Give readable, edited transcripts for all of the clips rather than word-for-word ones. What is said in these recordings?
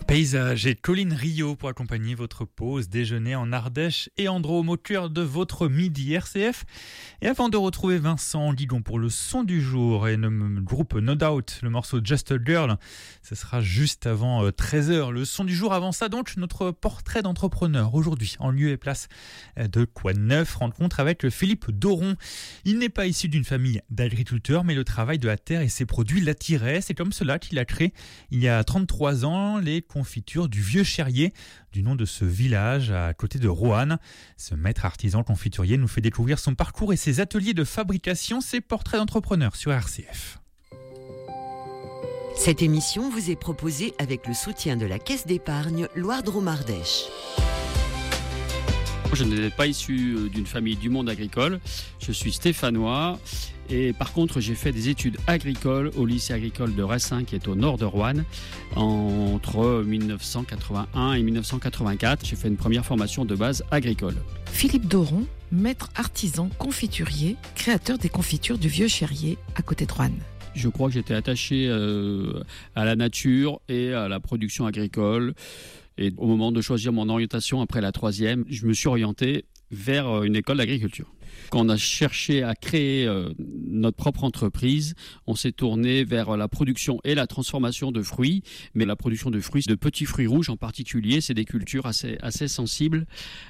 Paysage et Colline Rio pour accompagner votre pause déjeuner en Ardèche et en Drôme au cœur de votre midi RCF. Et avant de retrouver Vincent Guigon pour le son du jour et le groupe No Doubt, le morceau Just a Girl, ce sera juste avant 13h. Le son du jour, avant ça donc, notre portrait d'entrepreneur. Aujourd'hui, en lieu et place de Quoi de Neuf, rencontre avec Philippe Doron. Il n'est pas issu d'une famille d'agriculteurs, mais le travail de la terre et ses produits l'attiraient. C'est comme cela qu'il a créé, il y a 33 ans, les confitures du Vieux Cherrier, du nom de ce village à côté de Roanne. Ce maître artisan confiturier nous fait découvrir son parcours et ses ateliers de fabrication, ses portraits d'entrepreneurs sur RCF. Cette émission vous est proposée avec le soutien de la Caisse d'épargne Loire-Drôme-Ardèche. Je n'étais pas issu d'une famille du monde agricole, je suis stéphanois et par contre j'ai fait des études agricoles au lycée agricole de Ressin qui est au nord de Roanne entre 1981 et 1984. J'ai fait une première formation de base agricole. Philippe Doron, maître artisan confiturier, créateur des confitures du Vieux Cherrier à côté de Roanne. Je crois que j'étais attaché à la nature et à la production agricole. Et au moment de choisir mon orientation après la troisième, je me suis orienté vers une école d'agriculture. Quand on a cherché à créer notre propre entreprise, on s'est tourné vers la production et la transformation de fruits. Mais la production de fruits, de petits fruits rouges en particulier, c'est des cultures assez sensibles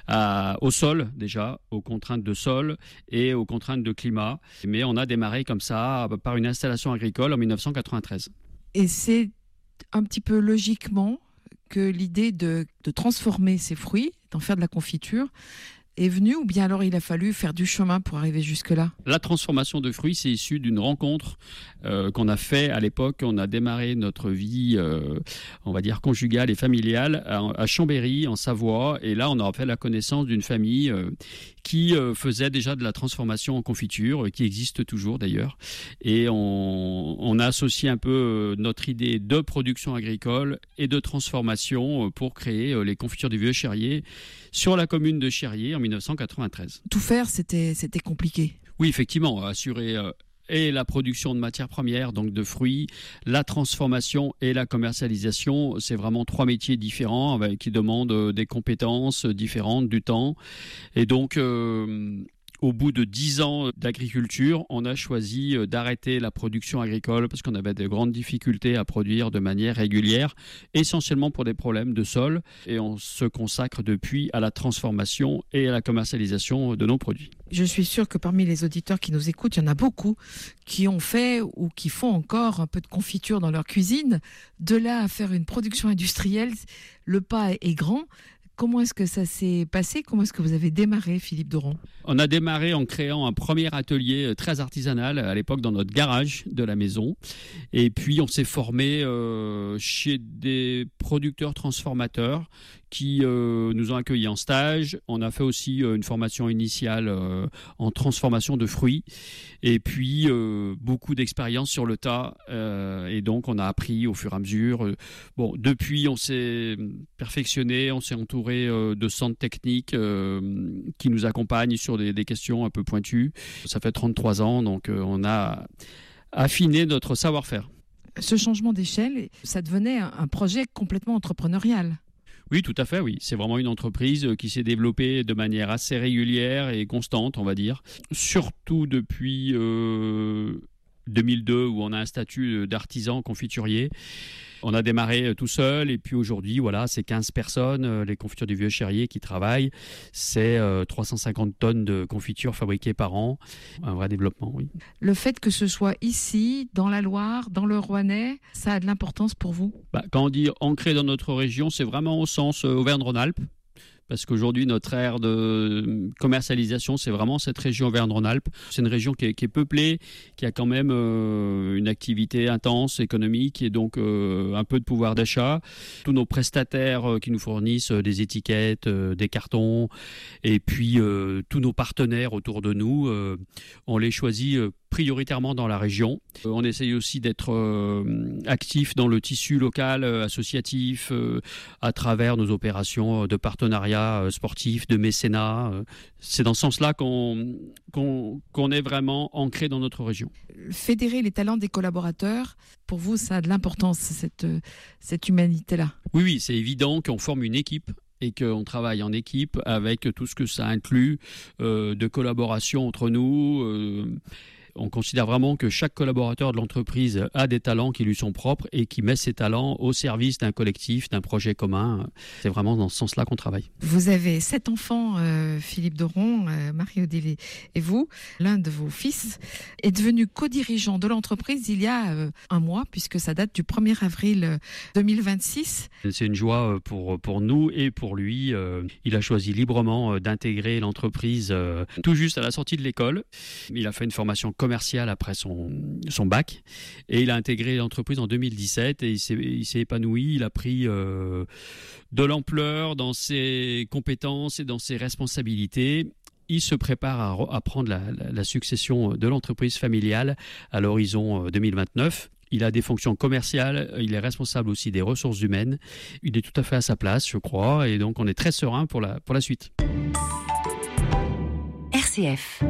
au sol déjà, aux contraintes de sol et aux contraintes de climat. Mais on a démarré comme ça par une installation agricole en 1993. Et c'est un petit peu logiquement que l'idée de transformer ces fruits, d'en faire de la confiture, est venue, ou bien alors il a fallu faire du chemin pour arriver jusque-là ? La transformation de fruits, c'est issu d'une rencontre qu'on a fait à l'époque. On a démarré notre vie, on va dire, conjugale et familiale à Chambéry, en Savoie. Et là, on a fait la connaissance d'une famille qui faisait déjà de la transformation en confiture, qui existe toujours d'ailleurs. Et on a associé un peu notre idée de production agricole et de transformation pour créer les confitures du Vieux Cherrier sur la commune de Cherrier en 1993. Tout faire, c'était compliqué. Oui, effectivement, assurer et la production de matières premières, donc de fruits, la transformation et la commercialisation, c'est vraiment trois métiers différents qui demandent des compétences différentes, du temps. Et donc, au bout de 10 ans d'agriculture, on a choisi d'arrêter la production agricole parce qu'on avait de grandes difficultés à produire de manière régulière, essentiellement pour des problèmes de sol. Et on se consacre depuis à la transformation et à la commercialisation de nos produits. Je suis sûre que parmi les auditeurs qui nous écoutent, il y en a beaucoup qui ont fait ou qui font encore un peu de confiture dans leur cuisine. De là à faire une production industrielle, le pas est grand. Comment est-ce que ça s'est passé ? Comment est-ce que vous avez démarré, Philippe Doron ? On a démarré en créant un premier atelier très artisanal à l'époque dans notre garage de la maison. Et puis on s'est formé chez des producteurs transformateurs qui nous ont accueillis en stage. On a fait aussi une formation initiale en transformation de fruits. Et puis beaucoup d'expérience sur le tas. Et donc on a appris au fur et à mesure. Depuis on s'est perfectionné, on s'est entouré de centres techniques qui nous accompagnent sur des questions un peu pointues. Ça fait 33 ans, donc on a affiné notre savoir-faire. Ce changement d'échelle, ça devenait un projet complètement entrepreneurial. Oui, tout à fait, oui. C'est vraiment une entreprise qui s'est développée de manière assez régulière et constante, on va dire. Surtout depuis 2002, où on a un statut d'artisan confiturier. On a démarré tout seul et puis aujourd'hui, voilà, c'est 15 personnes, les confitures du Vieux Cherrier qui travaillent. C'est 350 tonnes de confitures fabriquées par an. Un vrai développement, oui. Le fait que ce soit ici, dans la Loire, dans le Rouennais, ça a de l'importance pour vous ? Quand on dit ancré dans notre région, c'est vraiment au sens Auvergne-Rhône-Alpes. Parce qu'aujourd'hui, notre aire de commercialisation, c'est vraiment cette région Auvergne-Rhône-Alpes. C'est une région qui est peuplée, qui a quand même une activité intense, économique, et donc un peu de pouvoir d'achat. Tous nos prestataires qui nous fournissent des étiquettes, des cartons, et puis tous nos partenaires autour de nous, on les choisit prioritairement dans la région. On essaye aussi d'être actif dans le tissu local, associatif, à travers nos opérations de partenariat sportif, de mécénat. C'est dans ce sens-là qu'on est vraiment ancré dans notre région. Fédérer les talents des collaborateurs, pour vous, ça a de l'importance, cette humanité-là. Oui, c'est évident qu'on forme une équipe et qu'on travaille en équipe avec tout ce que ça inclut de collaboration entre nous. On considère vraiment que chaque collaborateur de l'entreprise a des talents qui lui sont propres et qui met ses talents au service d'un collectif, d'un projet commun. C'est vraiment dans ce sens-là qu'on travaille. Vous avez 7 enfants, Philippe Doron, Marie-Odile et vous. L'un de vos fils est devenu co-dirigeant de l'entreprise il y a un mois, puisque ça date du 1er avril 2026. C'est une joie pour nous et pour lui. Il a choisi librement d'intégrer l'entreprise tout juste à la sortie de l'école. Il a fait une formation commercial après son bac et il a intégré l'entreprise en 2017 et il s'est épanoui, il a pris de l'ampleur dans ses compétences et dans ses responsabilités. Il se prépare à prendre la succession de l'entreprise familiale à l'horizon 2029. Il a des fonctions commerciales, il est responsable aussi des ressources humaines. Il est tout à fait à sa place, je crois, et donc on est très serein pour la suite. RCF.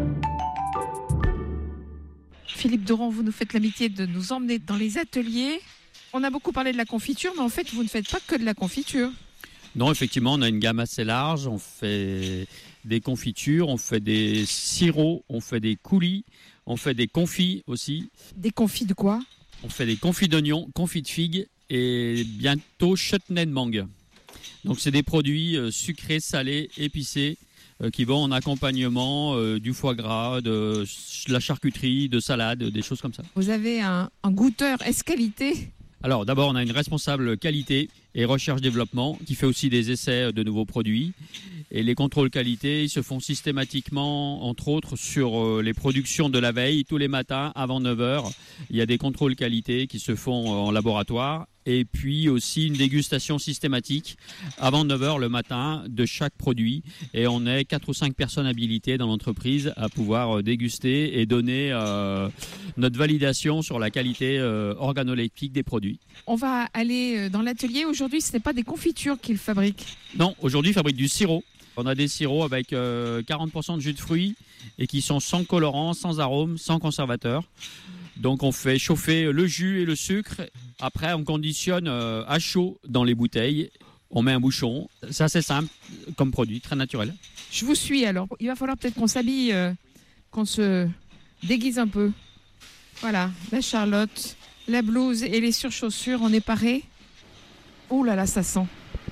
Philippe Doron, vous nous faites l'amitié de nous emmener dans les ateliers. On a beaucoup parlé de la confiture, mais en fait, vous ne faites pas que de la confiture. Non, effectivement, on a une gamme assez large. On fait des confitures, on fait des sirops, on fait des coulis, on fait des confits aussi. Des confits de quoi ? On fait des confits d'oignons, confits de figues et bientôt chutney de mangue. Donc, c'est des produits sucrés, salés, épicés, qui vont en accompagnement du foie gras, de la charcuterie, de salade, des choses comme ça. Vous avez un goûteur S-qualité ? Alors d'abord, on a une responsable qualité et recherche-développement qui fait aussi des essais de nouveaux produits. Et les contrôles qualité, ils se font systématiquement, entre autres, sur les productions de la veille. Tous les matins, avant 9h, il y a des contrôles qualité qui se font en laboratoire. Et puis aussi une dégustation systématique avant 9h le matin de chaque produit. Et on est 4 ou 5 personnes habilitées dans l'entreprise à pouvoir déguster et donner notre validation sur la qualité organoleptique des produits. On va aller dans l'atelier. Aujourd'hui, ce n'est pas des confitures qu'ils fabriquent. Non, aujourd'hui, ils fabriquent du sirop. On a des sirops avec 40% de jus de fruits et qui sont sans colorant, sans arôme, sans conservateur. Donc on fait chauffer le jus et le sucre. Après, on conditionne à chaud dans les bouteilles. On met un bouchon. C'est assez simple comme produit, très naturel. Je vous suis alors. Il va falloir peut-être qu'on s'habille, qu'on se déguise un peu. Voilà, la charlotte, la blouse et les surchaussures, on est paré. Oh là là, ça sent.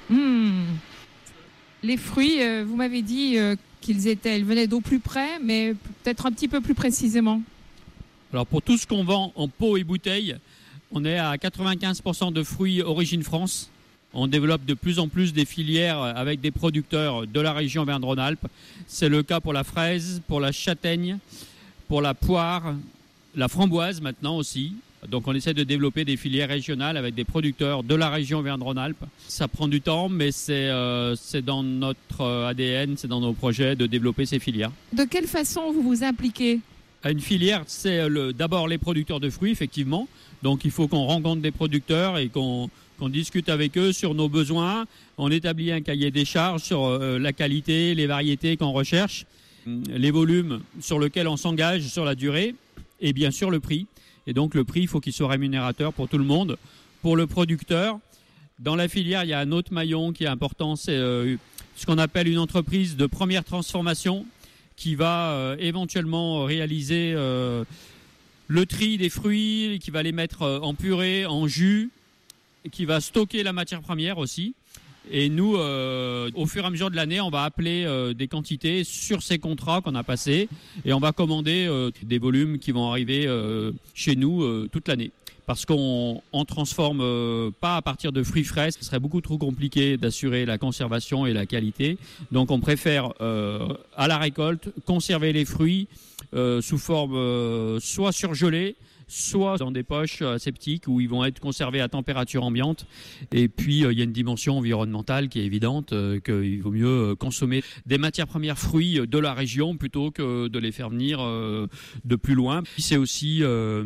Les fruits, vous m'avez dit qu'ils venaient d'au plus près, mais peut-être un petit peu plus précisément. Alors pour tout ce qu'on vend en pot et bouteille, on est à 95% de fruits origine France. On développe de plus en plus des filières avec des producteurs de la région Auvergne-Rhône-Alpes. C'est le cas pour la fraise, pour la châtaigne, pour la poire, la framboise maintenant aussi. Donc on essaie de développer des filières régionales avec des producteurs de la région Auvergne-Rhône-Alpes. Ça prend du temps, mais c'est dans notre ADN, c'est dans nos projets de développer ces filières. De quelle façon vous vous impliquez ? Une filière, c'est d'abord les producteurs de fruits, effectivement. Donc il faut qu'on rencontre des producteurs et qu'on discute avec eux sur nos besoins. On établit un cahier des charges sur la qualité, les variétés qu'on recherche, les volumes sur lesquels on s'engage sur la durée et bien sûr le prix. Et donc le prix, il faut qu'il soit rémunérateur pour tout le monde. Pour le producteur, dans la filière, il y a un autre maillon qui est important, c'est ce qu'on appelle une entreprise de première transformation qui va éventuellement réaliser le tri des fruits, qui va les mettre en purée, en jus, et qui va stocker la matière première aussi. Et nous, au fur et à mesure de l'année, on va appeler des quantités sur ces contrats qu'on a passés et on va commander des volumes qui vont arriver chez nous toute l'année. Parce qu'on ne transforme pas à partir de fruits frais, ce serait beaucoup trop compliqué d'assurer la conservation et la qualité. Donc on préfère à la récolte conserver les fruits sous forme soit surgelée, soit dans des poches aseptiques où ils vont être conservés à température ambiante. Et puis, il y a une dimension environnementale qui est évidente, qu'il vaut mieux consommer des matières premières fruits de la région plutôt que de les faire venir de plus loin. Puis c'est aussi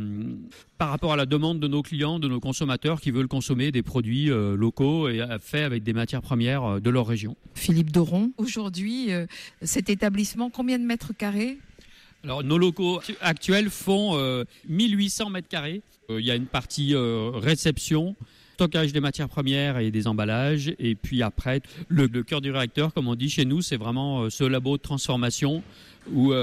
par rapport à la demande de nos clients, de nos consommateurs qui veulent consommer des produits locaux et faits avec des matières premières de leur région. Philippe Doron, aujourd'hui, cet établissement, combien de mètres carrés ? Alors, nos locaux actuels font 1800 mètres carrés. Il y a une partie réception, stockage des matières premières et des emballages. Et puis après, le cœur du réacteur, comme on dit chez nous, c'est vraiment ce labo de transformation où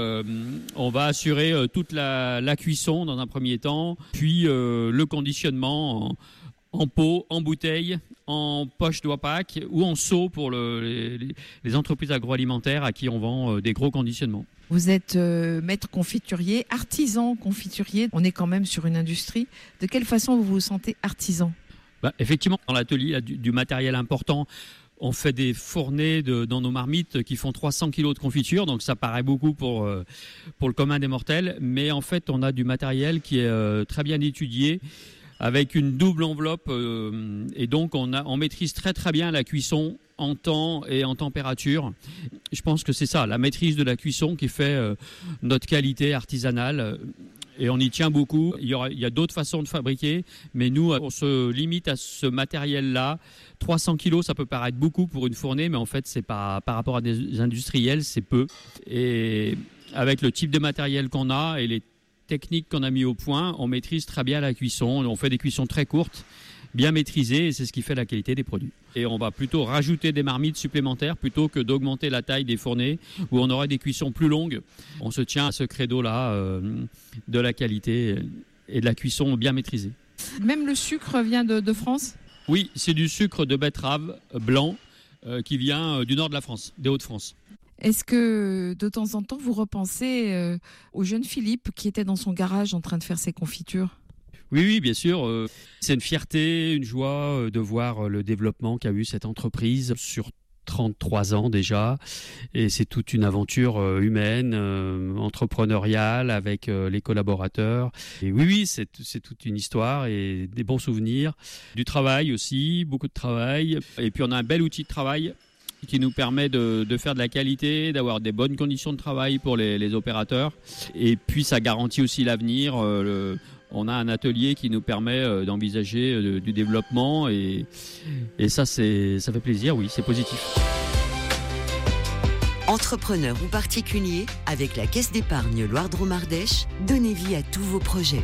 on va assurer toute la cuisson dans un premier temps, puis le conditionnement en pot, en bouteille, en poche d'Oipac ou en seau pour les entreprises agroalimentaires à qui on vend des gros conditionnements. Vous êtes maître confiturier, artisan confiturier. On est quand même sur une industrie. De quelle façon vous vous sentez artisan ? Effectivement, dans l'atelier, il y a du matériel important. On fait des fournées dans nos marmites qui font 300 kilos de confiture, donc ça paraît beaucoup pour le commun des mortels. Mais en fait, on a du matériel qui est très bien étudié, avec une double enveloppe. Et donc, on maîtrise très très bien la cuisson en temps et en température. Je pense que c'est ça, la maîtrise de la cuisson qui fait notre qualité artisanale. Et on y tient beaucoup. Il y a d'autres façons de fabriquer, mais nous, on se limite à ce matériel-là. 300 kilos, ça peut paraître beaucoup pour une fournée, mais en fait, c'est pas, par rapport à des industriels, c'est peu. Et avec le type de matériel qu'on a et les techniques qu'on a mis au point, on maîtrise très bien la cuisson. On fait des cuissons très courtes, bien maîtrisées, et c'est ce qui fait la qualité des produits. Et on va plutôt rajouter des marmites supplémentaires plutôt que d'augmenter la taille des fournées où on aurait des cuissons plus longues. On se tient à ce credo-là de la qualité et de la cuisson bien maîtrisée. Même le sucre vient de France ? Oui, c'est du sucre de betterave blanc qui vient du nord de la France, des Hauts-de-France. Est-ce que de temps en temps vous repensez au jeune Philippe qui était dans son garage en train de faire ses confitures ? Oui, bien sûr. C'est une fierté, une joie de voir le développement qu'a eu cette entreprise sur 33 ans déjà. Et c'est toute une aventure humaine, entrepreneuriale avec les collaborateurs. Et oui, c'est toute une histoire et des bons souvenirs. Du travail aussi, beaucoup de travail. Et puis on a un bel outil de travail qui nous permet de faire de la qualité, d'avoir des bonnes conditions de travail pour les opérateurs. Et puis ça garantit aussi l'avenir. On a un atelier qui nous permet d'envisager du développement et ça fait plaisir, oui, c'est positif. Entrepreneur ou particulier, avec la Caisse d'épargne Loire-Drôme-Ardèche, donnez vie à tous vos projets.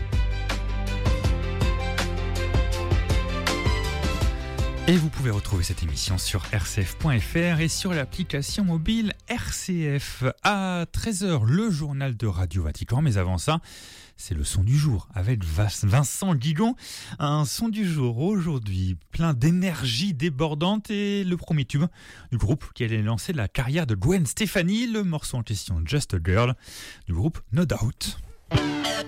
Et vous pouvez retrouver cette émission sur rcf.fr et sur l'application mobile RCF. À 13h, le journal de Radio Vatican. Mais avant ça, c'est le son du jour avec Vincent Guigon. Un son du jour aujourd'hui plein d'énergie débordante et le premier tube du groupe qui allait lancer la carrière de Gwen Stefani. Le morceau en question, Just a Girl, du groupe No Doubt.